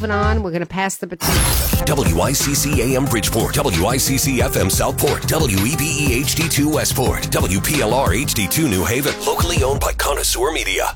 On, we're going to pass the baton. WICC AM Bridgeport, WICC FM Southport, WEBE HD2 Westport, WPLR HD2 New Haven. Locally owned by Connoisseur Media.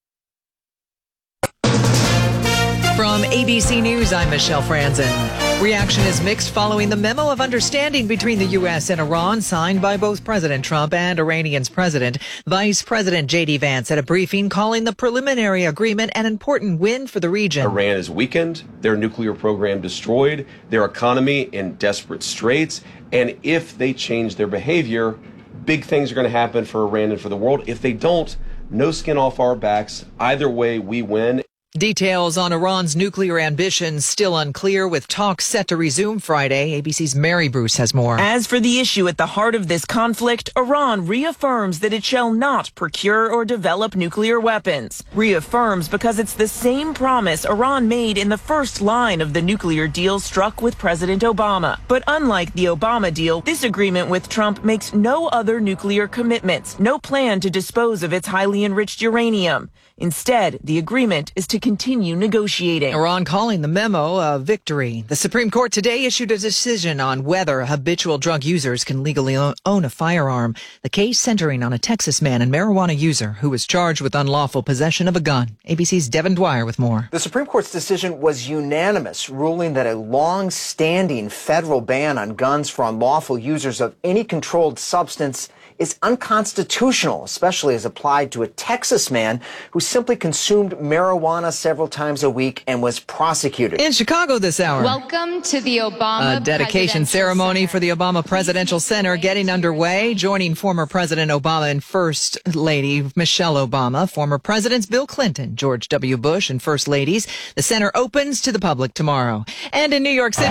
From ABC News, I'm Michelle Franzen. Reaction is mixed following the memo of understanding between the U.S. and Iran signed by both President Trump and Iranian's president. Vice President J.D. Vance at a briefing calling the preliminary agreement an important win for the region. Iran is weakened, their nuclear program destroyed, their economy in desperate straits, and if they change their behavior, big things are going to happen for Iran and for the world. If they don't, no skin off our backs. Either way, we win. Details on Iran's nuclear ambitions still unclear, with talks set to resume Friday. ABC's Mary Bruce has more. As for the issue at the heart of this conflict, Iran reaffirms that it shall not procure or develop nuclear weapons. Reaffirms because it's the same promise Iran made in the first line of the nuclear deal struck with President Obama. But unlike the Obama deal, this agreement with Trump makes no other nuclear commitments, no plan to dispose of its highly enriched uranium. Instead, the agreement is to continue negotiating. Iran calling the memo a victory. The Supreme Court today issued a decision on whether habitual drug users can legally own a firearm. The case centering on a Texas man and marijuana user who was charged with unlawful possession of a gun. ABC's Devin Dwyer with more. The Supreme Court's decision was unanimous, ruling that a long-standing federal ban on guns for unlawful users of any controlled substance is unconstitutional, especially as applied to a Texas man who simply consumed marijuana several times a week and was prosecuted. In Chicago this hour. Welcome to the Obama A dedication ceremony for the Obama Presidential Center getting underway, joining former President Obama and First Lady Michelle Obama, former Presidents Bill Clinton, George W. Bush, and First Ladies. The center opens to the public tomorrow. And in New York City,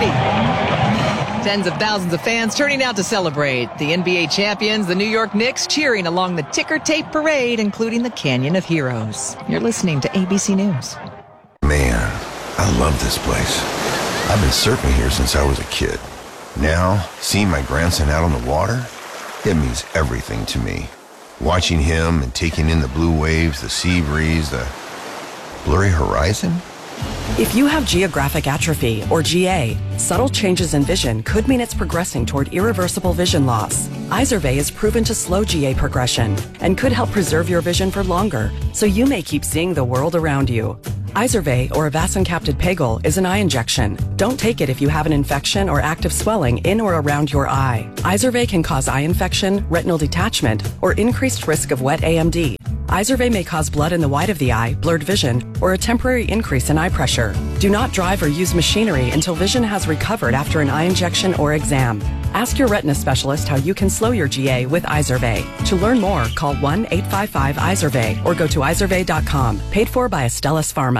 tens of thousands of fans turning out to celebrate. The NBA champions, the New York Knicks, cheering along the ticker tape parade, including the Canyon of Heroes. You're listening to ABC News. Man, I love this place. I've been surfing here since I was a kid. Now, seeing my grandson out on the water, it means everything to me. Watching him and taking in the blue waves, the sea breeze, the blurry horizon. If you have geographic atrophy, or GA, subtle changes in vision could mean it's progressing toward irreversible vision loss. Izervay is proven to slow GA progression and could help preserve your vision for longer, so you may keep seeing the world around you. Izervay, or avacincaptad pegol, is an eye injection. Don't take it if you have an infection or active swelling in or around your eye. Izervay can cause eye infection, retinal detachment, or increased risk of wet AMD. Izervay may cause blood in the white of the eye, blurred vision, or a temporary increase in eye pressure. Do not drive or use machinery until vision has recovered after an eye injection or exam. Ask your retina specialist how you can slow your GA with Izervay. To learn more, call 1-855-IZERVAY or go to izervay.com. Paid for by Astellas Pharma.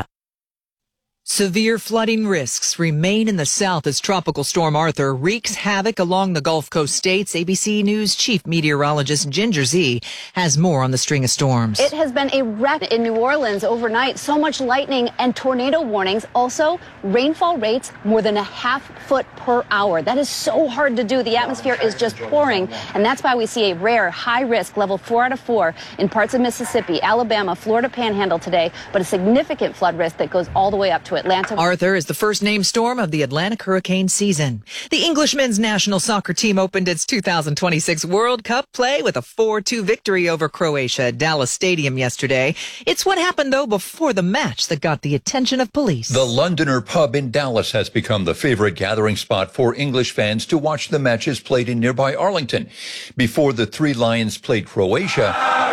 Severe flooding risks remain in the south as Tropical Storm Arthur wreaks havoc along the Gulf Coast states. ABC News chief meteorologist Ginger Zee has more on the string of storms. It has been a wreck in New Orleans overnight. So much lightning and tornado warnings. Also, rainfall rates more than a half-foot per hour. That is so hard to do. The atmosphere is just pouring, and that's why we see a rare high-risk level 4 out of 4 in parts of Mississippi, Alabama, Florida Panhandle today, but a significant flood risk that goes all the way up to Atlanta. Arthur is the first named storm of the Atlantic hurricane season. The English men's national soccer team opened its 2026 World Cup play with a 4-2 victory over Croatia at Dallas Stadium yesterday. It's what happened, though, before the match that got the attention of police. The Londoner pub in Dallas has become the favorite gathering spot for English fans to watch the matches played in nearby Arlington. Before the Three Lions played Croatia,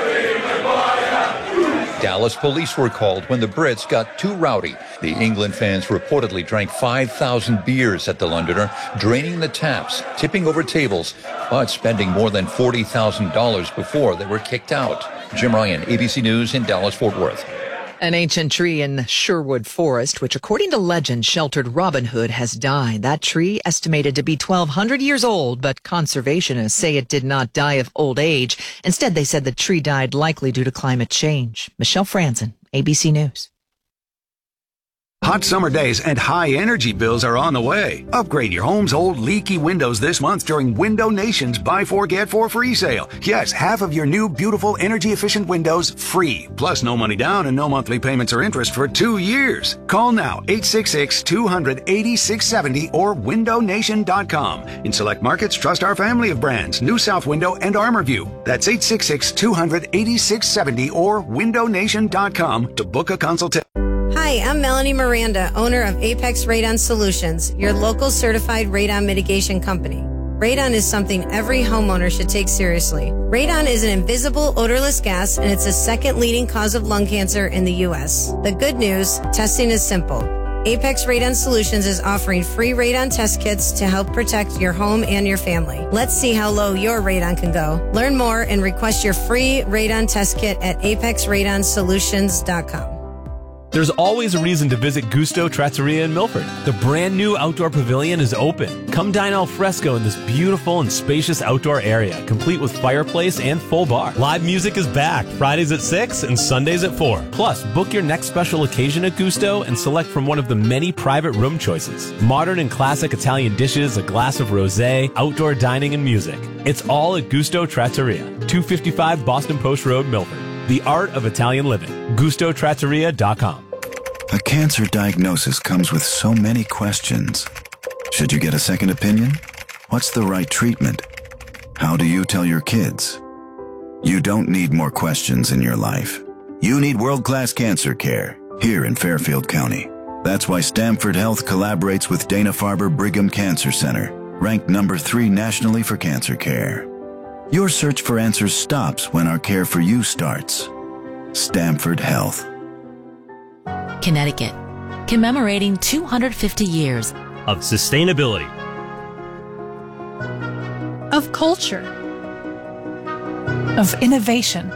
Dallas police were called when the Brits got too rowdy. The England fans reportedly drank 5,000 beers at the Londoner, draining the taps, tipping over tables, but spending more than $40,000 before they were kicked out. Jim Ryan, ABC News in Dallas-Fort Worth. An ancient tree in Sherwood Forest, which according to legend sheltered Robin Hood, has died. That tree estimated to be 1,200 years old, but conservationists say it did not die of old age. Instead, they said the tree died likely due to climate change. Michelle Franzen, ABC News. Hot summer days and high energy bills are on the way. Upgrade your home's old leaky windows this month during Window Nation's Buy 4 Get 4 free sale. Yes, half of your new beautiful energy efficient windows free. Plus no money down and no monthly payments or interest for 2 years. Call now 866-200-8670 or windownation.com. In select markets, trust our family of brands, New South Window and ArmorView. That's 866-200-8670 or windownation.com to book a consultation. Hi, I'm Melanie Miranda, owner of Apex Radon Solutions, your local certified radon mitigation company. Radon is something every homeowner should take seriously. Radon is an invisible, odorless gas, and it's the second leading cause of lung cancer in the U.S. The good news, testing is simple. Apex Radon Solutions is offering free radon test kits to help protect your home and your family. Let's see how low your radon can go. Learn more and request your free radon test kit at apexradonsolutions.com. There's always a reason to visit Gusto Trattoria in Milford. The brand new outdoor pavilion is open. Come dine al fresco in this beautiful and spacious outdoor area, complete with fireplace and full bar. Live music is back, Fridays at 6 and Sundays at 4. Plus, book your next special occasion at Gusto and select from one of the many private room choices. Modern and classic Italian dishes, a glass of rosé, outdoor dining and music. It's all at Gusto Trattoria, 255 Boston Post Road, Milford. The art of Italian living. GustoTrattoria.com. A cancer diagnosis comes with so many questions. Should you get a second opinion? What's the right treatment? How do you tell your kids? You don't need more questions in your life. You need world-class cancer care here in Fairfield County. That's why Stamford Health collaborates with Dana-Farber Brigham Cancer Center, ranked number 3 nationally for cancer care. Your search for answers stops when our care for you starts. Stamford Health. Connecticut, commemorating 250 years of sustainability, of culture, of innovation,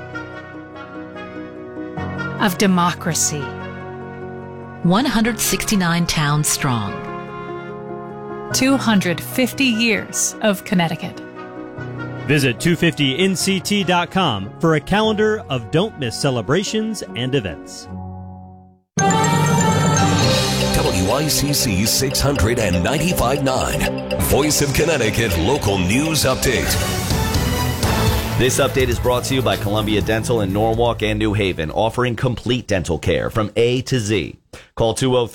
of democracy. 169 towns strong. 250 years of Connecticut. Visit 250nct.com for a calendar of don't miss celebrations and events. WICC 695.9, Voice of Connecticut Local News Update. This update is brought to you by Columbia Dental in Norwalk and New Haven, offering complete dental care from A to Z. Call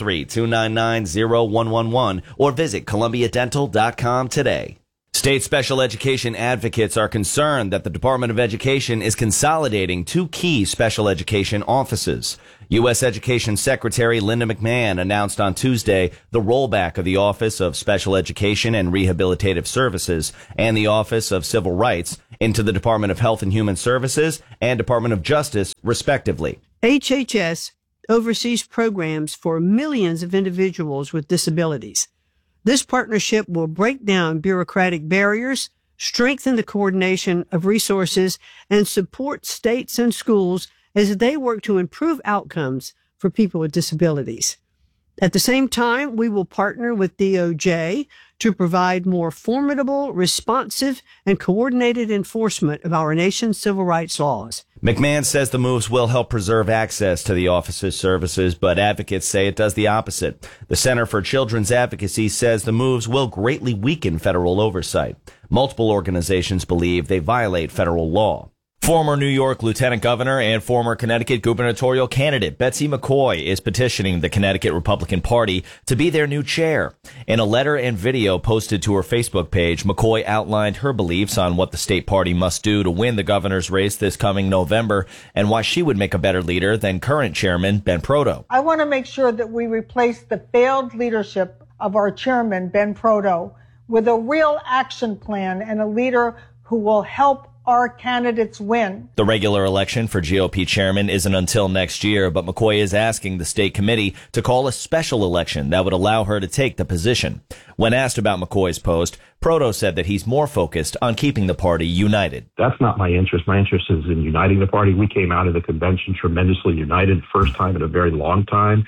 203-299-0111 or visit columbiadental.com today. State special education advocates are concerned that the Department of Education is consolidating 2 key special education offices. U.S. Education Secretary Linda McMahon announced on Tuesday the rollback of the Office of Special Education and Rehabilitative Services and the Office of Civil Rights into the Department of Health and Human Services and Department of Justice, respectively. HHS oversees programs for millions of individuals with disabilities. This partnership will break down bureaucratic barriers, strengthen the coordination of resources, and support states and schools as they work to improve outcomes for people with disabilities. At the same time, we will partner with DOJ to provide more formidable, responsive, and coordinated enforcement of our nation's civil rights laws. McMahon says the moves will help preserve access to the office's services, but advocates say it does the opposite. The Center for Children's Advocacy says the moves will greatly weaken federal oversight. Multiple organizations believe they violate federal law. Former New York Lieutenant Governor and former Connecticut gubernatorial candidate Betsy McCoy is petitioning the Connecticut Republican Party to be their new chair. In a letter and video posted to her Facebook page, McCoy outlined her beliefs on what the state party must do to win the governor's race this coming November and why she would make a better leader than current chairman Ben Proto. I want to make sure that we replace the failed leadership of our chairman, Ben Proto, with a real action plan and a leader who will help our candidates win. The regular election for GOP chairman isn't until next year, but McCoy is asking the state committee to call a special election that would allow her to take the position. When asked about McCoy's post, Proto said that he's more focused on keeping the party united. That's not my interest. My interest is in uniting the party. We came out of the convention tremendously united, first time in a very long time.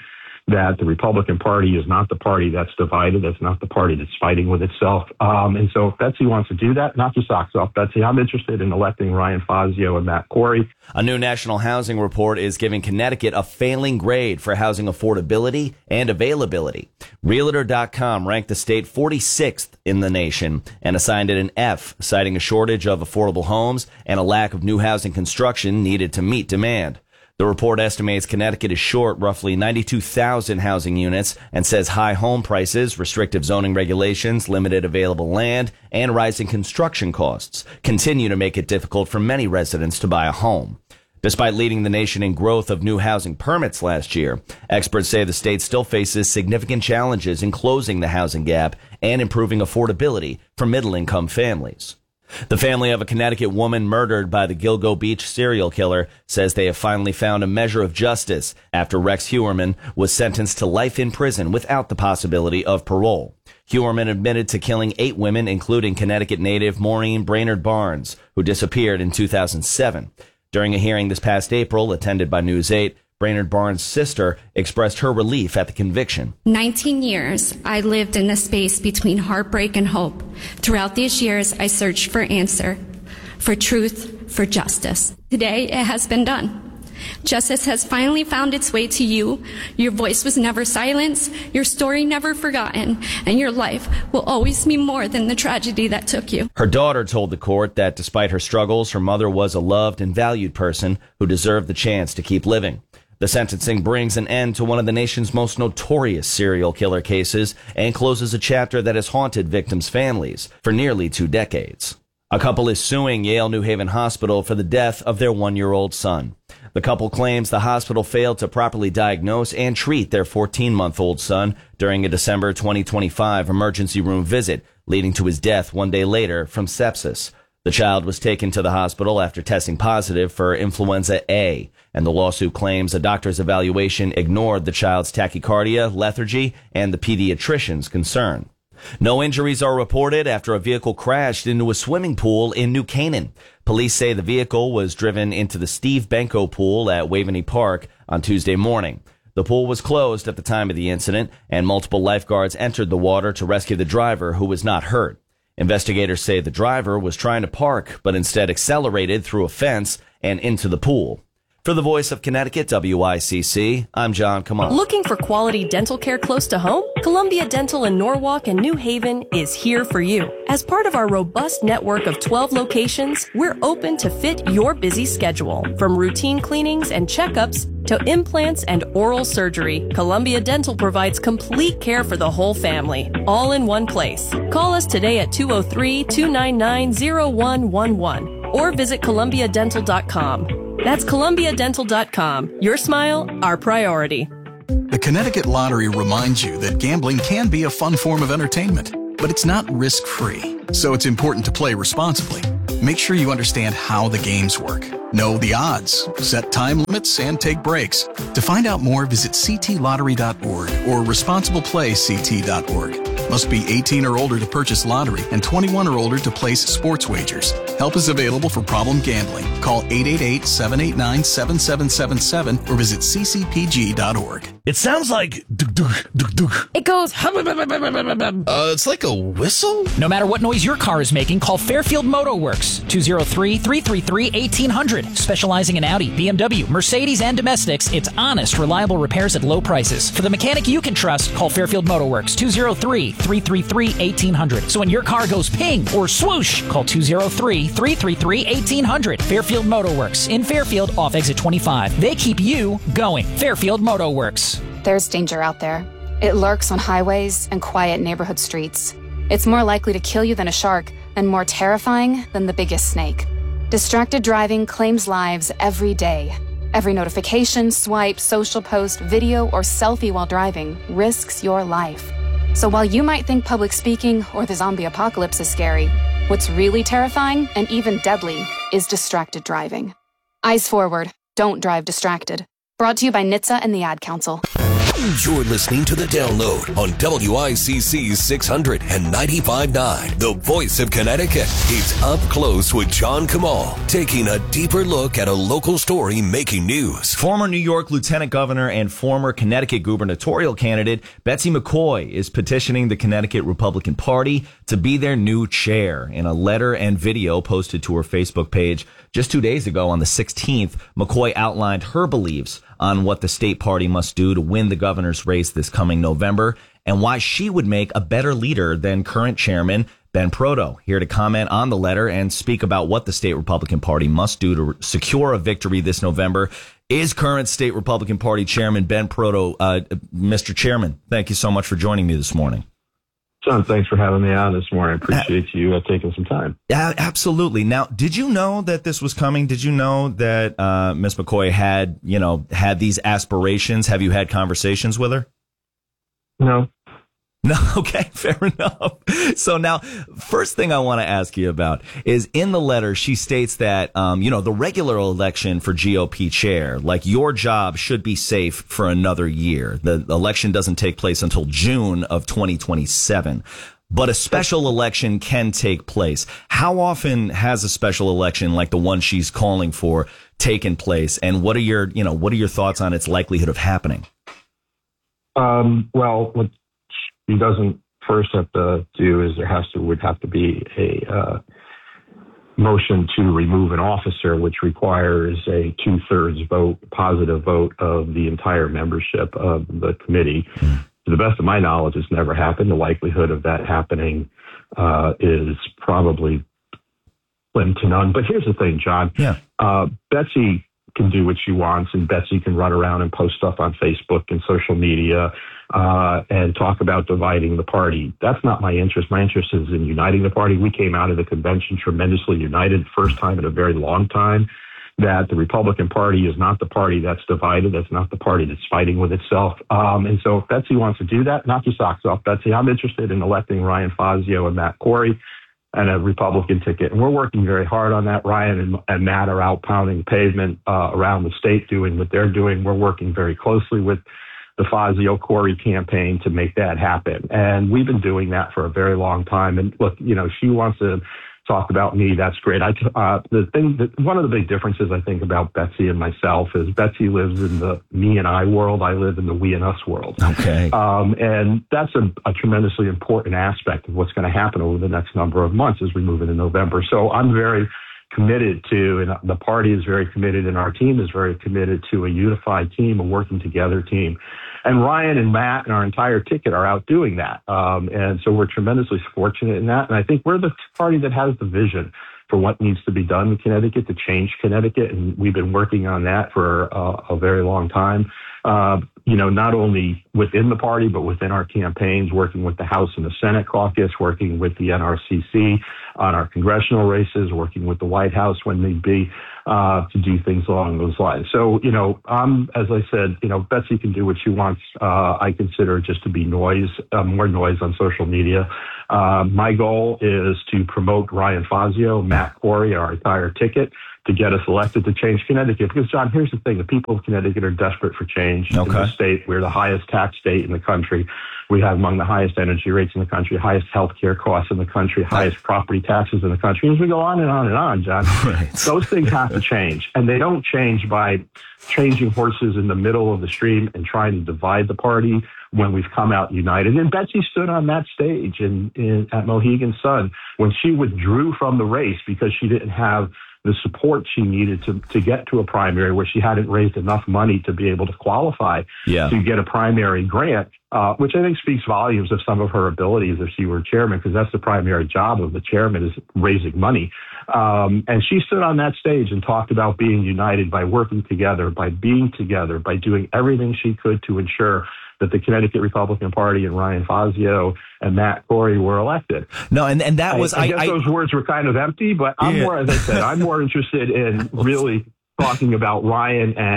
that the Republican Party is not the party that's divided. That's not the party that's fighting with itself. And so if Betsy wants to do that, knock your socks off, Betsy. I'm interested in electing Ryan Fazio and Matt Corey. A new national housing report is giving Connecticut a failing grade for housing affordability and availability. Realtor.com ranked the state 46th in the nation and assigned it an F, citing a shortage of affordable homes and a lack of new housing construction needed to meet demand. The report estimates Connecticut is short roughly 92,000 housing units and says high home prices, restrictive zoning regulations, limited available land, and rising construction costs continue to make it difficult for many residents to buy a home. Despite leading the nation in growth of new housing permits last year, experts say the state still faces significant challenges in closing the housing gap and improving affordability for middle-income families. The family of a Connecticut woman murdered by the Gilgo Beach serial killer says they have finally found a measure of justice after Rex Heuermann was sentenced to life in prison without the possibility of parole. Heuermann admitted to killing 8 women, including Connecticut native Maureen Brainerd Barnes, who disappeared in 2007. During a hearing this past April, attended by News 8, Brainerd Barnes' sister expressed her relief at the conviction. 19 years, I lived in the space between heartbreak and hope. Throughout these years, I searched for answer, for truth, for justice. Today, it has been done. Justice has finally found its way to you. Your voice was never silenced, your story never forgotten, and your life will always mean more than the tragedy that took you. Her daughter told the court that despite her struggles, her mother was a loved and valued person who deserved the chance to keep living. The sentencing brings an end to one of the nation's most notorious serial killer cases and closes a chapter that has haunted victims' families for nearly 2 decades. A couple is suing Yale New Haven Hospital for the death of their 1-year-old son. The couple claims the hospital failed to properly diagnose and treat their 14-month-old son during a December 2025 emergency room visit, leading to his death 1 day later from sepsis. The child was taken to the hospital after testing positive for influenza A, and the lawsuit claims a doctor's evaluation ignored the child's tachycardia, lethargy, and the pediatrician's concern. No injuries are reported after a vehicle crashed into a swimming pool in New Canaan. Police say the vehicle was driven into the Steve Benko pool at Waveney Park on Tuesday morning. The pool was closed at the time of the incident, and multiple lifeguards entered the water to rescue the driver, who was not hurt. Investigators say the driver was trying to park, but instead accelerated through a fence and into the pool. For the Voice of Connecticut, WICC, I'm John Kamal. Looking for quality dental care close to home? Columbia Dental in Norwalk and New Haven is here for you. As part of our robust network of 12 locations, we're open to fit your busy schedule. From routine cleanings and checkups to implants and oral surgery, Columbia Dental provides complete care for the whole family, all in one place. Call us today at 203-299-0111 or visit columbiadental.com. That's columbiadental.com. Your smile, our priority. The Connecticut Lottery reminds you that gambling can be a fun form of entertainment, but it's not risk-free. So it's important to play responsibly. Make sure you understand how the games work. Know the odds, set time limits, and take breaks. To find out more, visit ctlottery.org or responsibleplayct.org. Must be 18 or older to purchase lottery and 21 or older to place sports wagers. Help is available for problem gambling. Call 888-789-7777 or visit ccpg.org. It sounds like it goes it's like a whistle? No matter what noise your car is making, call Fairfield Motor Works. 203-333-1800. Specializing in Audi, BMW, Mercedes, and domestics, it's honest, reliable repairs at low prices. For the mechanic you can trust, call Fairfield Motor Works. 203-333-1800. So when your car goes ping or swoosh, call 203-333-1800. Fairfield Motor Works in Fairfield off exit 25. They keep you going. Fairfield Motor Works. There's danger out there. It lurks on highways and quiet neighborhood streets. It's more likely to kill you than a shark and more terrifying than the biggest snake. Distracted driving claims lives every day. Every notification, swipe, social post, video, or selfie while driving risks your life. So while you might think public speaking or the zombie apocalypse is scary, what's really terrifying and even deadly is distracted driving. Eyes forward. Don't drive distracted. Brought to you by NHTSA and the Ad Council. You're listening to The Download on WICC 600 and 95.9, the voice of Connecticut. It's Up Close with John Kamal, taking a deeper look at a local story making news. Former New York Lieutenant Governor and former Connecticut gubernatorial candidate Betsy McCoy is petitioning the Connecticut Republican Party to be their new chair. In a letter and video posted to her Facebook page just 2 days ago on the 16th, McCoy outlined her beliefs on what the state party must do to win the governor's race this coming November and why she would make a better leader than current chairman Ben Proto. Here to comment on the letter and speak about what the state Republican Party must do to secure a victory this November is current state Republican Party chairman Ben Proto. Mr. Chairman, thank you so much for joining me this morning. John, thanks for having me on this morning. I appreciate you taking some time. Absolutely. Now, did you know that this was coming? Did you know that Ms. McCoy had these aspirations? Have you had conversations with her? No. No, okay, fair enough. So now, first thing I want to ask you about is in the letter, she states that, the regular election for GOP chair, like your job should be safe for another year. The election doesn't take place until June of 2027. But a special election can take place. How often has a special election like the one she's calling for taken place? And what are your thoughts on its likelihood of happening? Well, what she doesn't first have to do is would have to be a motion to remove an officer, which requires a 2/3 vote, positive vote of the entire membership of the committee. To the best of my knowledge, it's never happened. The likelihood of that happening is probably slim to none. But here's the thing, John. Yeah. Betsy can do what she wants, and Betsy can run around and post stuff on Facebook and social media and talk about dividing the party. That's not my interest. My interest is in uniting the party. We came out of the convention tremendously united, first time in a very long time, that the Republican Party is not the party that's divided. That's not the party that's fighting with itself. And so if Betsy wants to do that, knock your socks off, Betsy. I'm interested in electing Ryan Fazio and Matt Corey and a Republican ticket. And we're working very hard on that. Ryan and Matt are out pounding pavement around the state doing what they're doing. We're working very closely with the Fazio Corey campaign to make that happen. And we've been doing that for a very long time. And look, she wants to talk about me. That's great. One of the big differences I think about Betsy and myself is Betsy lives in the me and I world. I live in the we and us world. Okay. And that's a tremendously important aspect of what's going to happen over the next number of months as we move into November. So I'm very committed to, and the party is very committed, and our team is very committed to a unified team, a working together team. And Ryan and Matt and our entire ticket are out doing that. And so we're tremendously fortunate in that. And I think we're the party that has the vision for what needs to be done in Connecticut to change Connecticut. And we've been working on that for a very long time. Not only within the party, but within our campaigns, working with the House and the Senate caucus, working with the NRCC on our congressional races, working with the White House when need be, to do things along those lines. So, as I said, Betsy can do what she wants. I consider it just to be noise, more noise on social media. My goal is to promote Ryan Fazio, Matt Corey, our entire ticket, to get us elected to change Connecticut. Because, John, here's the thing. The people of Connecticut are desperate for change in the state. We're the highest tax state in the country. We have among the highest energy rates in the country, highest health care costs in the country, highest property taxes in the country. As we go on and on and on, John, those things have to change. And they don't change by changing horses in the middle of the stream and trying to divide the party when we've come out united. And Betsy stood on that stage at Mohegan Sun when she withdrew from the race because she didn't have the support she needed to get to a primary, where she hadn't raised enough money to be able to qualify to get a primary grant, which I think speaks volumes of some of her abilities if she were chairman, because that's the primary job of the chairman, is raising money. And she stood on that stage and talked about being united by working together, by being together, by doing everything she could to ensure that the Connecticut Republican Party and Ryan Fazio and Matt Corey were elected. No, and that was... I guess those words were kind of empty, but I'm more, as I said, I'm more interested in really talking about Ryan and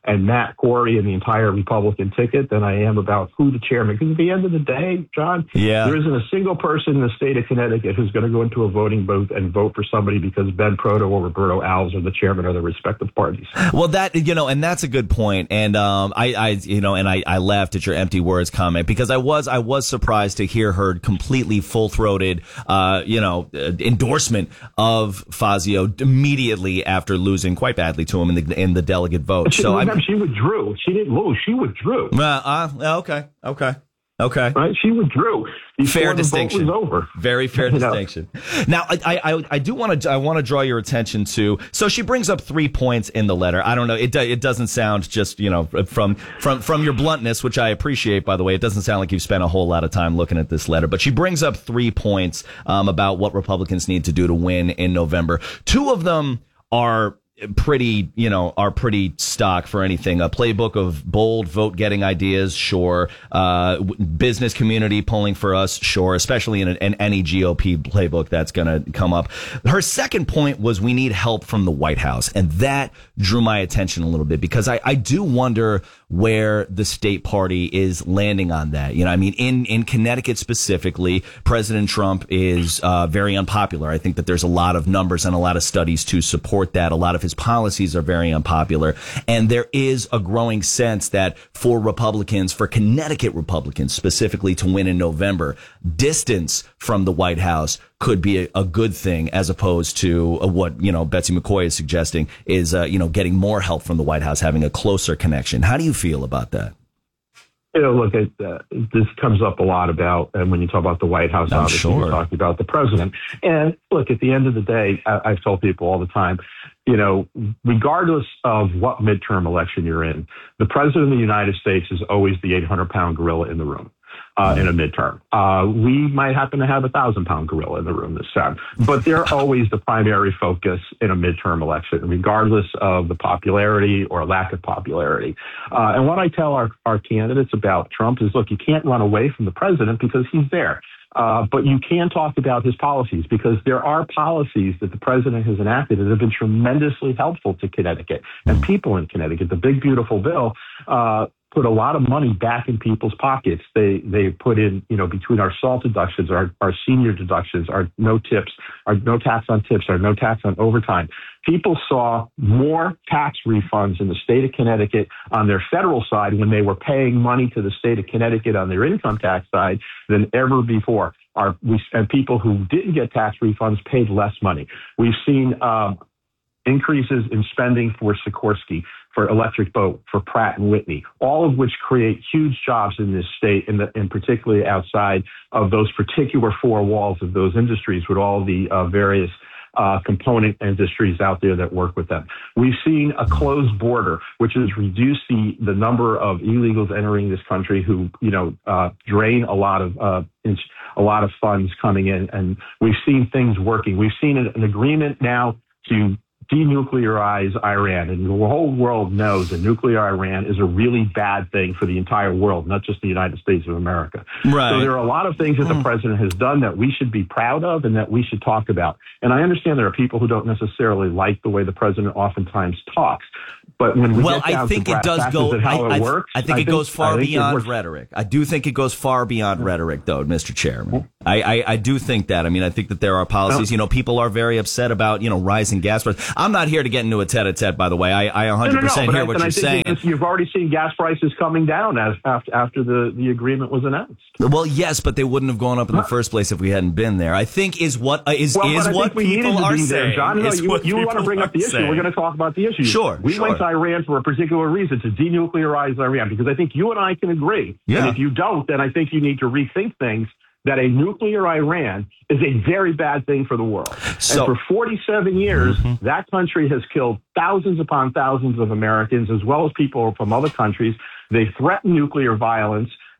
and Matt Corey and the entire Republican ticket than I am about who the chairman. Because at the end of the day, John, there isn't a single person in the state of Connecticut who's going to go into a voting booth and vote for somebody because Ben Proto or Roberto Alves are the chairman of their respective parties. Well, that, and that's a good point. And I laughed at your empty words comment because I was surprised to hear her completely full-throated, endorsement of Fazio immediately after losing quite badly to him in the delegate vote. She withdrew. She didn't lose. She withdrew. Okay. Right? She withdrew. Fair distinction. The vote was over. Very fair distinction. Now, I do want to draw your attention to. So she brings up 3 points in the letter. I don't know. It doesn't sound just from your bluntness, which I appreciate, by the way. It doesn't sound like you've spent a whole lot of time looking at this letter. But she brings up 3 points about what Republicans need to do to win in November. 2 of them are pretty stock for anything. A playbook of bold vote-getting ideas, sure. Business community pulling for us, sure, especially in any GOP playbook that's going to come up. Her second point was we need help from the White House, and that drew my attention a little bit because I do wonder where the state party is landing on that. In Connecticut specifically, President Trump is very unpopular. I think that there's a lot of numbers and a lot of studies to support that. A lot of his policies are very unpopular. And there is a growing sense that for Connecticut Republicans specifically to win in November, distance from the White House could be a good thing as opposed to what, Betsy McCoy is suggesting is, getting more help from the White House, having a closer connection. How do you feel about that? Look, this comes up a lot and when you talk about the White House, obviously you're talking about the president. And look, at the end of the day, I tell people all the time, regardless of what midterm election you're in, the president of the United States is always the 800-pound gorilla in the room. In a midterm. We might happen to have a 1,000-pound gorilla in the room this time, but they're always the primary focus in a midterm election, regardless of the popularity or lack of popularity. And what I tell our candidates about Trump is, look, you can't run away from the president because he's there. But you can talk about his policies because there are policies that the president has enacted that have been tremendously helpful to Connecticut and people in Connecticut. The Big Beautiful Bill put a lot of money back in people's pockets. They put in, between our SALT deductions, our senior deductions, our no tax on tips, our no tax on overtime. People saw more tax refunds in the state of Connecticut on their federal side when they were paying money to the state of Connecticut on their income tax side than ever before. And people who didn't get tax refunds paid less money. We've seen increases in spending for Sikorsky, for Electric Boat, for Pratt & Whitney, all of which create huge jobs in this state, and particularly outside of those particular 4 walls of those industries with all the various component industries out there that work with them. We've seen a closed border, which has reduced the number of illegals entering this country who, drain a lot of funds coming in, and we've seen things working. We've seen an agreement now to denuclearize Iran, and the whole world knows that nuclear Iran is a really bad thing for the entire world, not just the United States of America. Right. So there are a lot of things that the president has done that we should be proud of and that we should talk about. And I understand there are people who don't necessarily like the way the president oftentimes talks, but when we get down to brass tacks and how it works, I think it goes far beyond rhetoric. I do think it goes far beyond rhetoric, though, Mr. Chairman. I do think that. I mean, I think that there are policies. People are very upset about rising gas prices. I'm not here to get into a tete-a-tete, by the way. I 100% hear what you're saying. You've already seen gas prices coming down after the agreement was announced. Well, yes, but they wouldn't have gone up in the first place if we hadn't been there. I think is what people are saying. John, you want to bring up the issue. We're going to talk about the issue. Sure. We went to Iran for a particular reason, to denuclearize Iran, because I think you and I can agree. Yeah. And if you don't, then I think you need to rethink things. That a nuclear Iran is a very bad thing for the world. And for 47 years, that country has killed thousands upon thousands of Americans, as well as people from other countries. They threaten nuclear violence.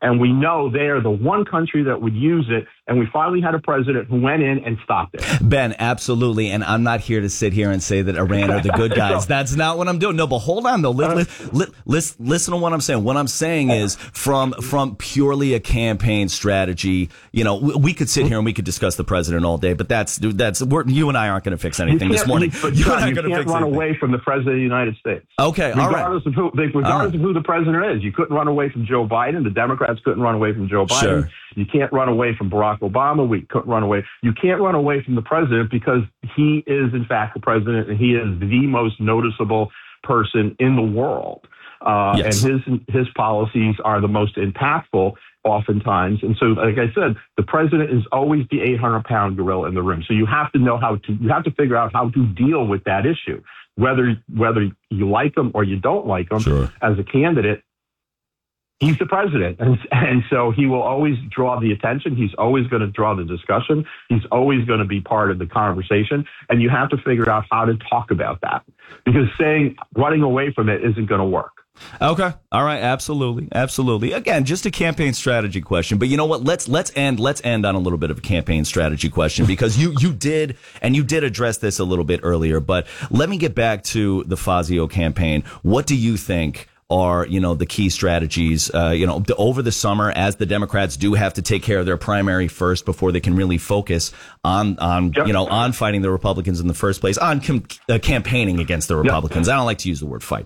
And we know they are the one country that would use it. And we finally had a president who went in and stopped it. Ben, absolutely. And I'm not here to sit here and say that Iran are the good guys. That's not what I'm doing. No, but hold on, though. Listen to what I'm saying. What I'm saying is from purely a campaign strategy, you know, we could sit here and we could discuss the president all day, but you and I aren't going to fix anything this morning. You can't run away from the president of the United States. Okay, all right. Regardless of who the president is. You couldn't run away from Joe Biden. The Democrats couldn't run away from Joe Biden. Sure. You can't run away from Barack Obama. We couldn't run away. You can't run away from the president because he is, in fact, the president, and he is the most noticeable person in the world. Yes. And his policies are the most impactful oftentimes. And so, like I said, the president is always the 800-pound gorilla in the room. So you have to figure out how to deal with that issue, whether you like him or you don't like him. Sure. As a candidate. He's the president, and so he will always draw the attention. He's always going to draw the discussion. He's always going to be part of the conversation, and you have to figure out how to talk about that, because running away from it isn't going to work. Okay. All right. Absolutely. Again, just a campaign strategy question. But you know what? Let's end on a little bit of a campaign strategy question, because you did address this a little bit earlier. But let me get back to the Fazio campaign. What do you think are, you know, the key strategies, over the summer, as the Democrats do have to take care of their primary first before they can really focus on fighting the Republicans in the first place, on campaigning against the Republicans. I don't like to use the word fight.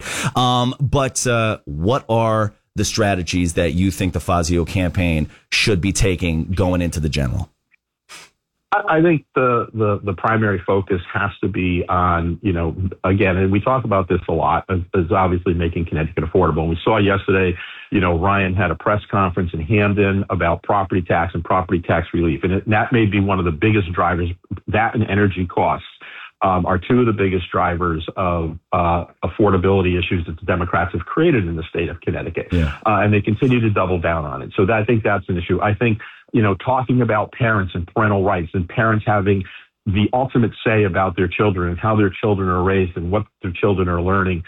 But what are the strategies that you think the Fazio campaign should be taking going into the general? I think the primary focus has to be on, again, and we talk about this a lot, is obviously making Connecticut affordable. And we saw yesterday, Ryan had a press conference in Hamden about property tax and property tax relief. And that may be one of the biggest drivers. That and energy costs are two of the biggest drivers of affordability issues that the Democrats have created in the state of Connecticut. Yeah. And they continue to double down on it. So I think that's an issue. I think, talking about parents and parental rights and parents having the ultimate say about their children and how their children are raised and what their children are learning,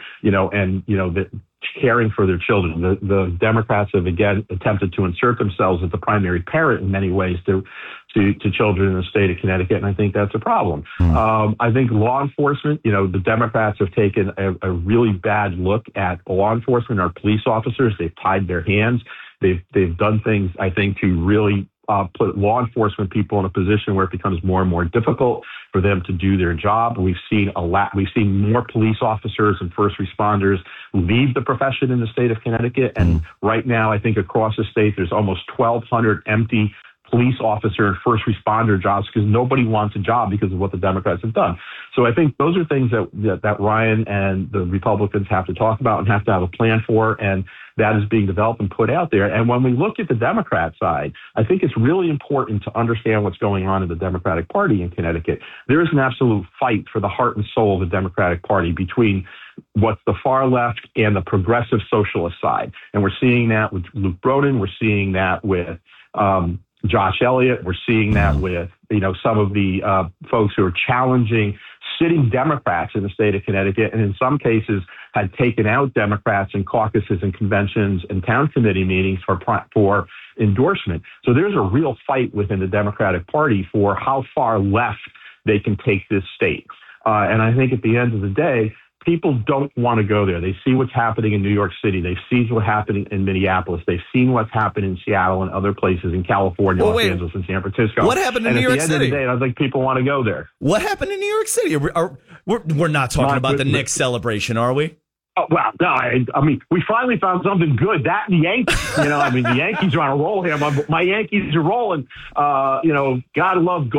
caring for their children. The Democrats have, again, attempted to insert themselves as the primary parent in many ways to children in the state of Connecticut, and I think that's a problem. I think law enforcement, the Democrats have taken a really bad look at law enforcement, our police officers. They've tied their hands. They've done things, I think, to really put law enforcement people in a position where it becomes more and more difficult for them to do their job. We've seen more police officers and first responders leave the profession in the state of Connecticut. And right now, I think across the state, there's almost 1,200 empty police officer and first responder jobs because nobody wants a job because of what the Democrats have done. So I think those are things that Ryan and the Republicans have to talk about and have to have a plan for, and that is being developed and put out there. And when we look at the Democrat side, I think it's really important to understand what's going on in the Democratic Party in Connecticut. There is an absolute fight for the heart and soul of the Democratic Party between what's the far left and the progressive socialist side. And we're seeing that with Luke Broden. We're seeing that with Josh Elliott. We're seeing that with, some of the folks who are challenging sitting Democrats in the state of Connecticut, and in some cases had taken out Democrats in caucuses and conventions and town committee meetings for endorsement. So there's a real fight within the Democratic Party for how far left they can take this state. And I think at the end of the day, people don't want to go there. They see what's happening in New York City. They've seen what's happening in Minneapolis. They've seen what's happened in Seattle and other places in California, Los Angeles, and San Francisco. What happened in New York City? At the end of the day, I don't think people want to go there. What happened in New York City? We're not talking about the Knicks celebration, are we? Oh, well, no, I mean, we finally found something good. That and the Yankees, the Yankees are on a roll here. My Yankees are rolling. God love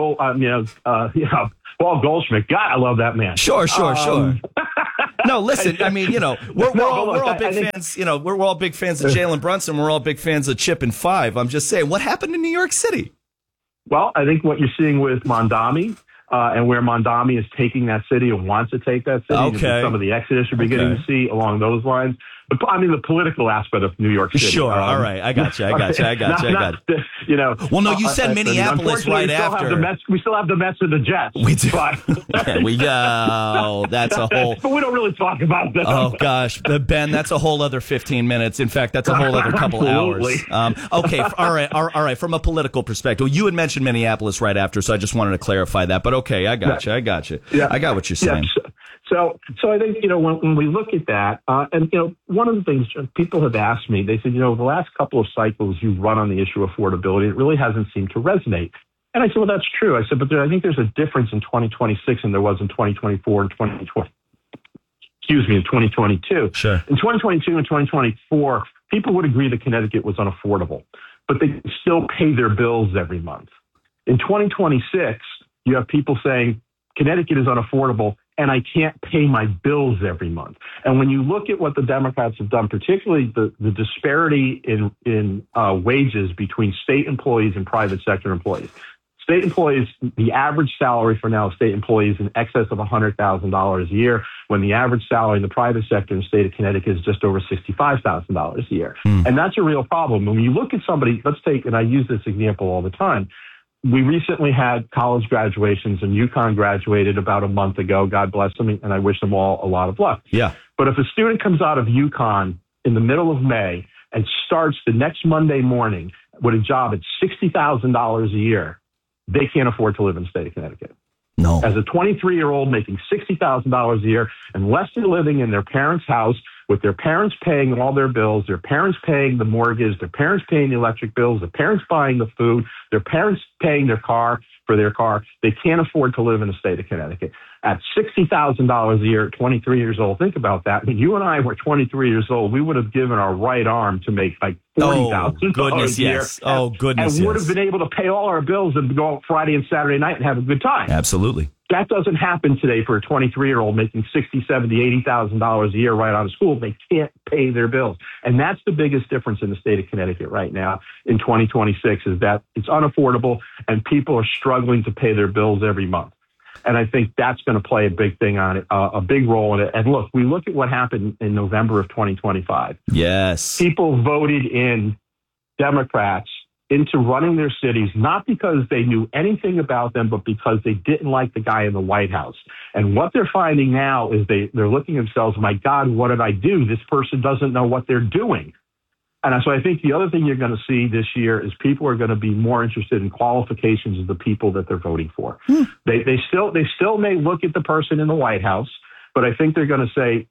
Paul Goldschmidt. God, I love that man. Sure. No, listen, I mean, we're all big fans. We're all big fans of Jalen Brunson. We're all big fans of Chip and Five. I'm just saying, what happened in New York City? Well, I think what you're seeing with Mondami, and where Mondami is taking that city and wants to take that city. Okay. Some of the exodus you're beginning to see along those lines. the political aspect of New York City. Sure. All right. I got you. You know. Well, no, you said Minneapolis right after. We still have the Mets and the Jets. We do. But, there we go. That's a whole. But we don't really talk about that. Oh gosh, Ben, that's a whole other 15 minutes. In fact, that's a whole other couple hours. Okay. All right. From a political perspective, you had mentioned Minneapolis right after, so I just wanted to clarify that. But okay, I got you. Yeah. I got what you're saying. Yeah. So I think, you know, when we look at that, and, you know, one of the things people have asked me, they said, you know, the last couple of cycles you've run on the issue of affordability, it really hasn't seemed to resonate. And I said, well, that's true. I said, but I think there's a difference in 2026 than there was in 2024 and 2022. Sure. In 2022 and 2024, people would agree that Connecticut was unaffordable, but they still pay their bills every month. In 2026, you have people saying Connecticut is unaffordable and I can't pay my bills every month. And when you look at what the Democrats have done, particularly the disparity in wages between state employees and private sector employees. State employees, the average salary for now state employees in excess of $100,000 a year, when the average salary in the private sector in the state of Connecticut is just over $65,000 a year. And that's a real problem. When you look at somebody, let's take, and I use this example all the time, we recently had college graduations, and UConn graduated about a month ago. God bless them, and I wish them all a lot of luck. Yeah. But if a student comes out of UConn in the middle of May and starts the next Monday morning with a job at $60,000 a year, they can't afford to live in the state of Connecticut. No. As a 23-year-old making $60,000 a year, unless they're living in their parents' house with their parents paying all their bills, their parents paying the mortgage, their parents paying the electric bills, their parents buying the food, their parents paying their car, they can't afford to live in the state of Connecticut. At $60,000 a year at 23 years old, think about that. When you and I were 23 years old, we would have given our right arm to make like $40,000 a year. Yes. Oh, goodness, and would have been able to pay all our bills and go out Friday and Saturday night and have a good time. Absolutely. That doesn't happen today for a 23-year-old making $60,000, $70,000, $80,000 a year right out of school. They can't pay their bills. And that's the biggest difference in the state of Connecticut right now in 2026 is that it's unaffordable and people are struggling to pay their bills every month. And I think that's going to play a big thing on it, a big role in it. And look, we look at what happened in November of 2025. Yes. People voted in Democrats into running their cities, not because they knew anything about them, but because they didn't like the guy in the White House. And what they're finding now is they're looking at themselves, my God, what did I do? This person doesn't know what they're doing. And so I think the other thing you're going to see this year is people are going to be more interested in qualifications of the people that they're voting for. They still may look at the person in the White House, but I think they're going to say,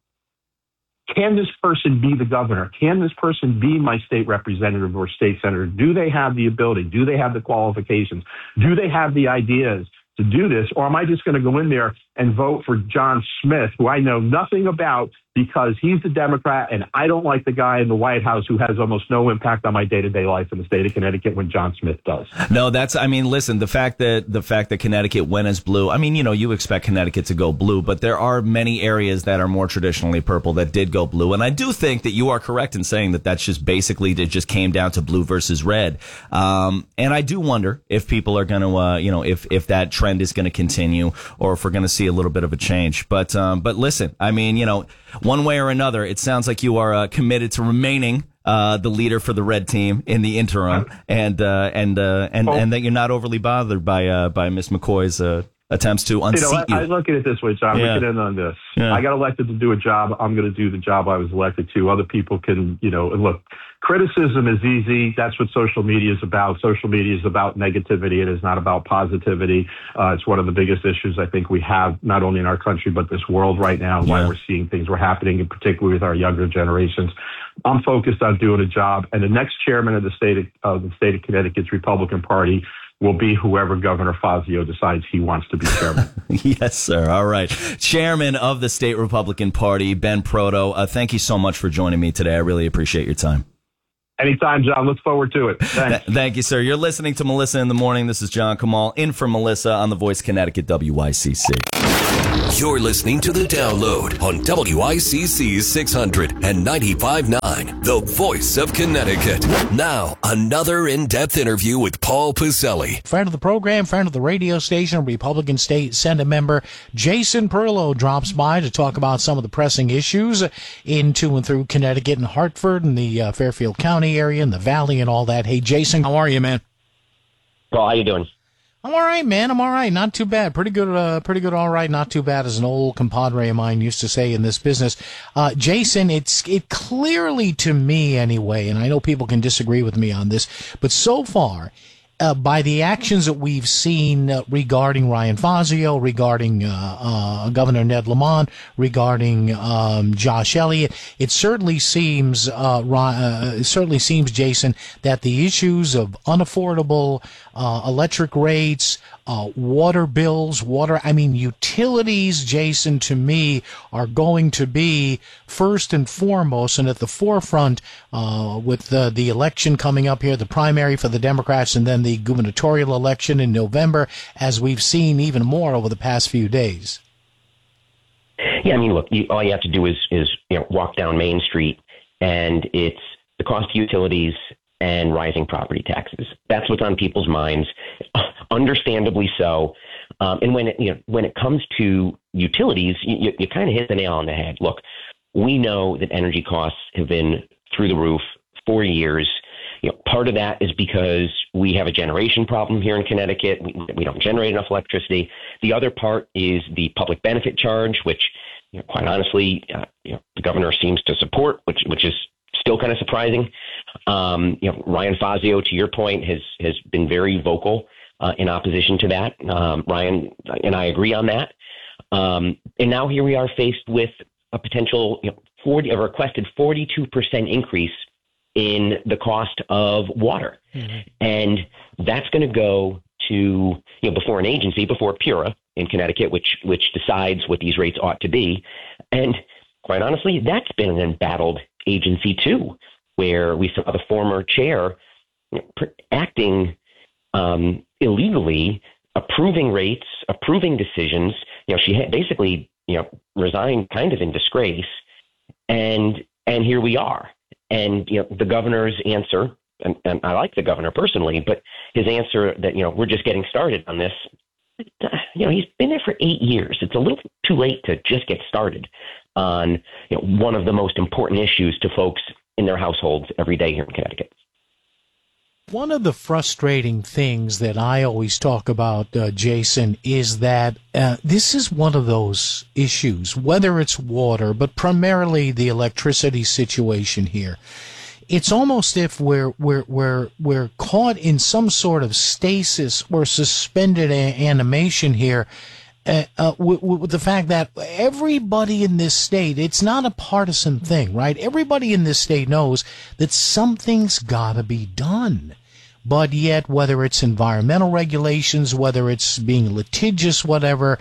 can this person be the governor? Can this person be my state representative or state senator? Do they have the ability? Do they have the qualifications? Do they have the ideas to do this? Or am I just going to go in there and vote for John Smith, who I know nothing about because he's the Democrat and I don't like the guy in the White House who has almost no impact on my day-to-day life in the state of Connecticut when John Smith does. No, listen, the fact that Connecticut went as blue, you expect Connecticut to go blue, but there are many areas that are more traditionally purple that did go blue. And I do think that you are correct in saying that that's just basically, it just came down to blue versus red. And I do wonder if people are going to, if that trend is going to continue or if we're going to see a little bit of a change. But listen, one way or another, it sounds like you are committed to remaining the leader for the red team in the interim, and that you're not overly bothered by Ms. McCoy's attempts to unseat you. I look at it this way, John. Yeah. We can end on this. Yeah. I got elected to do a job. I'm going to do the job I was elected to. Other people can, and look, criticism is easy. That's what social media is about. Social media is about negativity. It is not about positivity. It's one of the biggest issues I think we have, not only in our country, but this world right now, why we're seeing things were happening, and particularly with our younger generations. I'm focused on doing a job, and the next chairman of the state of Connecticut's Republican Party will be whoever Governor Fazio decides he wants to be chairman. Yes, sir. All right. Chairman of the State Republican Party, Ben Proto, thank you so much for joining me today. I really appreciate your time. Anytime, John. Look forward to it. Thanks. Thank you, sir. You're listening to Melissa in the Morning. This is John Kamal in for Melissa on The Voice Connecticut WICC. You're listening to The Download on WICC 600 and 95.9, the voice of Connecticut. Now, another in-depth interview with Paul Pacelli. Friend of the program, friend of the radio station, Republican State Senate member Jason Perlow drops by to talk about some of the pressing issues in, to, and through Connecticut and Hartford and the Fairfield County area and the Valley and all that. Hey, Jason, how are you, man? Paul, how you doing? I'm all right, man. I'm all right. Not too bad. Pretty good. All right. Not too bad, as an old compadre of mine used to say in this business. Jason, it clearly to me anyway, and I know people can disagree with me on this, but so far, by the actions that we've seen regarding Ryan Fazio, regarding Governor Ned Lamont, regarding Josh Elliott, it certainly seems, Jason, that the issues of unaffordable electric rates, water bills, utilities, Jason, to me, are going to be first and foremost and at the forefront with the election coming up here, the primary for the Democrats, and then the gubernatorial election in November, as we've seen even more over the past few days. Yeah, look, all you have to do is walk down Main Street, and it's the cost of utilities and rising property taxes. That's what's on people's minds, understandably so. And when it comes to utilities, you kind of hit the nail on the head. Look, we know that energy costs have been through the roof for years. Part of that is because we have a generation problem here in Connecticut. We don't generate enough electricity. The other part is the public benefit charge, which, quite honestly, the governor seems to support, which is still kind of surprising. Ryan Fazio, to your point, has been very vocal in opposition to that. Ryan and I agree on that. And now here we are faced with a potential a requested 42% increase in the cost of water. Mm-hmm. And that's going to go to, before an agency, before PURA in Connecticut, which decides what these rates ought to be. And quite honestly, that's been an embattled agency too, where we saw the former chair acting illegally, approving rates, approving decisions. She had basically, resigned kind of in disgrace. And here we are. And, the governor's answer, and I like the governor personally, but his answer that, we're just getting started on this, he's been there for 8 years. It's a little too late to just get started on, one of the most important issues to folks in their households every day here in Connecticut. One of the frustrating things that I always talk about, Jason, is that this is one of those issues, whether it's water, but primarily the electricity situation here. It's almost if we're caught in some sort of stasis or suspended animation here. With the fact that everybody in this state, it's not a partisan thing, right? Everybody in this state knows that something's got to be done. But yet, whether it's environmental regulations, whether it's being litigious, whatever,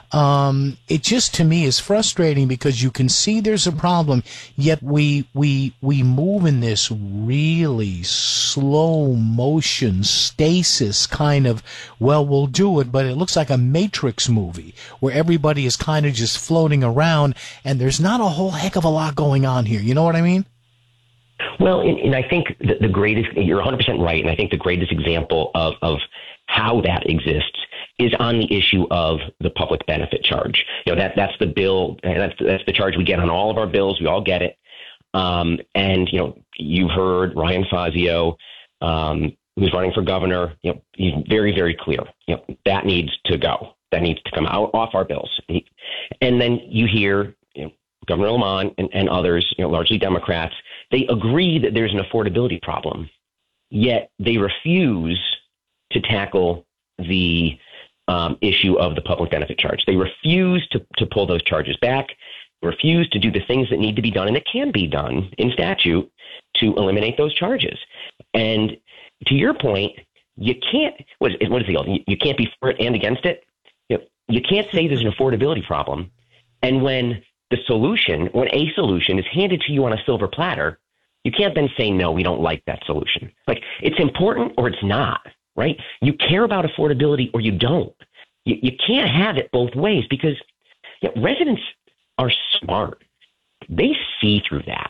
it just, to me, is frustrating because you can see there's a problem, yet we move in this really slow motion stasis kind of, well, we'll do it, but it looks like a Matrix movie where everybody is kind of just floating around and there's not a whole heck of a lot going on here. You know what I mean? Well, and I think the greatest, you're 100% right, and I think the greatest example of how that exists is on the issue of the public benefit charge. That's the bill, and that's the charge we get on all of our bills. We all get it. And, you've heard Ryan Fazio, who's running for governor, he's very, very clear. That needs to go. That needs to come off our bills. And then you hear, Governor Lamont and others, largely Democrats, they agree that there's an affordability problem, yet they refuse to tackle the issue of the public benefit charge. They refuse to pull those charges back, refuse to do the things that need to be done, and it can be done in statute to eliminate those charges. And to your point, you can't, what is the old? You can't be for it and against it. You can't say there's an affordability problem, and when a solution is handed to you on a silver platter, you can't then say, no, we don't like that solution. Like, it's important or it's not, right? You care about affordability or you don't. You can't have it both ways because residents are smart. They see through that.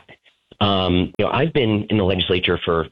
I've been in the legislature for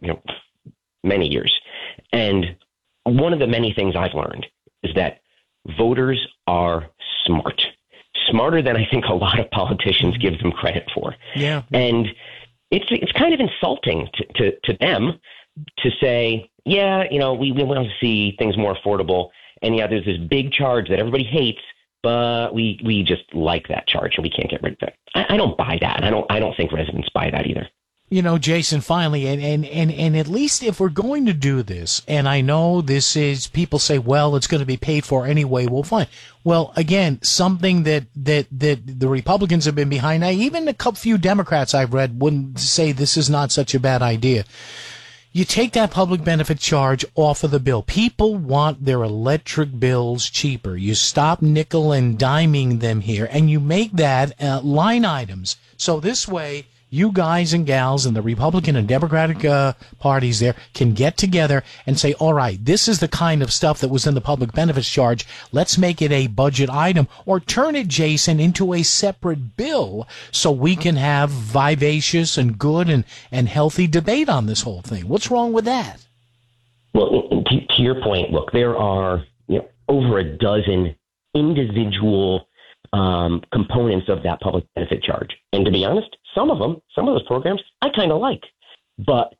many years, and one of the many things I've learned is that voters are smart, smarter than I think a lot of politicians give them credit for. Yeah, and it's kind of insulting to them to say, we want to see things more affordable, and there's this big charge that everybody hates, but we just like that charge and we can't get rid of it. I don't buy that. I don't think residents buy that either. Jason, finally, and at least if we're going to do this, and I know this is, people say, well, it's going to be paid for anyway, well, fine. Well, again, something that the Republicans have been behind. Now, even a few Democrats I've read wouldn't say this is not such a bad idea. You take that public benefit charge off of the bill. People want their electric bills cheaper. You stop nickel and diming them here, and you make that line items. So this way, you guys and gals in the Republican and Democratic parties there can get together and say, all right, this is the kind of stuff that was in the public benefits charge. Let's make it a budget item, or turn it, Jason, into a separate bill so we can have vivacious and good and healthy debate on this whole thing. What's wrong with that? Well, to your point, look, there are over a dozen individual components of that public benefit charge. And to be honest, some of those programs I kind of like. But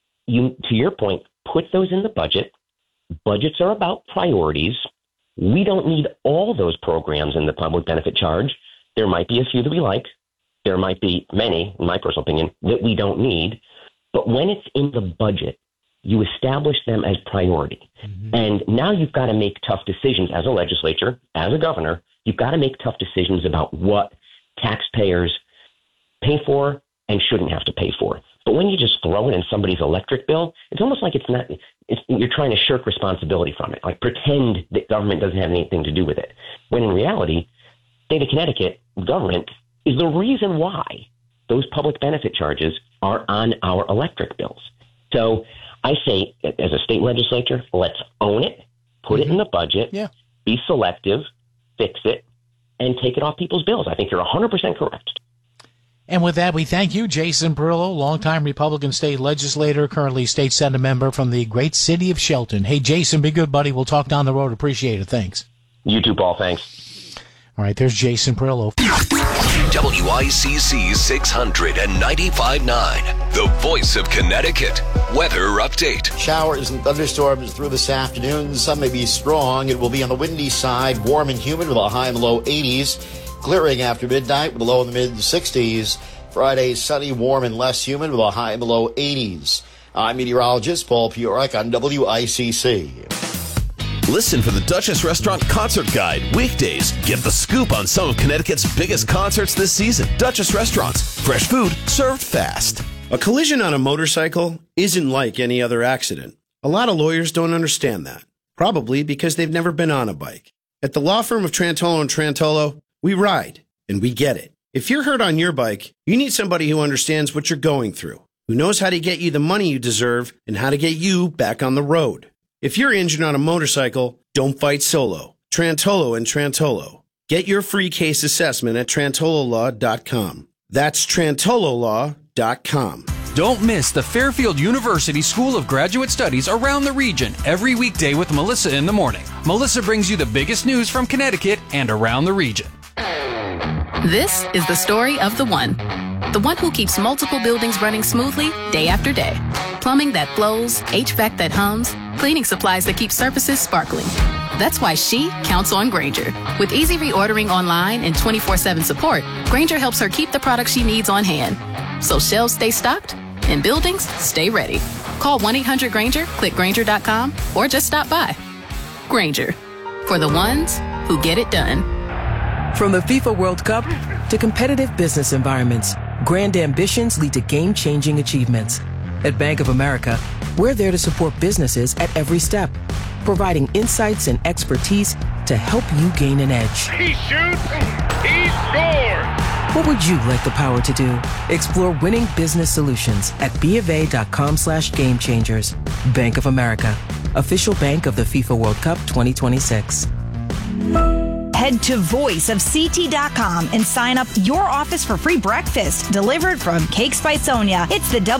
to your point, put those in the budget. Budgets are about priorities. We don't need all those programs in the public benefit charge. There might be a few that we like. There might be many, in my personal opinion, that we don't need. But when it's in the budget, you establish them as priority. Mm-hmm. And now you've got to make tough decisions as a legislature, as a governor. You've got to make tough decisions about what taxpayers pay for and shouldn't have to pay for. But when you just throw it in somebody's electric bill, it's almost like you're trying to shirk responsibility from it, like pretend that government doesn't have anything to do with it. When in reality, state of Connecticut government is the reason why those public benefit charges are on our electric bills. So I say, as a state legislature, let's own it, put it in the budget, be selective, fix it, and take it off people's bills. I think you're 100% correct. And with that, we thank you, Jason Perillo, longtime Republican state legislator, currently state Senate member from the great city of Shelton. Hey, Jason, be good, buddy. We'll talk down the road. Appreciate it. Thanks. You too, Paul. Thanks. All right, there's Jason Perillo. WICC 695.9, the voice of Connecticut. Weather update. Showers and thunderstorms through this afternoon. Some may be strong. It will be on the windy side, warm and humid with a high in the low 80s. Clearing after midnight with a low in the mid-60s. Friday, sunny, warm, and less humid with a high in the low 80s. I'm meteorologist Paul Piorek on WICC. Listen for the Duchess Restaurant Concert Guide weekdays. Get the scoop on some of Connecticut's biggest concerts this season. Duchess Restaurants. Fresh food served fast. A collision on a motorcycle isn't like any other accident. A lot of lawyers don't understand that. Probably because they've never been on a bike. At the law firm of Trantolo & Trantolo, we ride, and we get it. If you're hurt on your bike, you need somebody who understands what you're going through, who knows how to get you the money you deserve and how to get you back on the road. If you're injured on a motorcycle, don't fight solo. Trantolo & Trantolo. Get your free case assessment at trantololaw.com. That's trantololaw.com. Don't miss the Fairfield University School of Graduate Studies around the region every weekday with Melissa in the morning. Melissa brings you the biggest news from Connecticut and around the region. This is the story of the one who keeps multiple buildings running smoothly day after day. Plumbing that flows, HVAC that hums, cleaning supplies that keep surfaces sparkling. That's why she counts on Grainger. With easy reordering online and 24/7 support, Grainger helps her keep the products she needs on hand. So shelves stay stocked and buildings stay ready. Call 1-800-GRAINGER, click Grainger.com, or just stop by. Grainger, for the ones who get it done. From the FIFA World Cup to competitive business environments, grand ambitions lead to game-changing achievements. At Bank of America, we're there to support businesses at every step, providing insights and expertise to help you gain an edge. He shoots, he scores! What would you like the power to do? Explore winning business solutions at BofA.com/gamechangers. Bank of America, official bank of the FIFA World Cup 2026. Head to voiceofct.com and sign up your office for free breakfast delivered from Cakes by Sonia. It's the